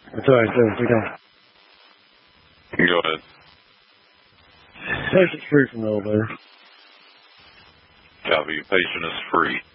That's all right, sir. We don't. Go ahead. Patient's free from the elevator. Copy. Patient is free.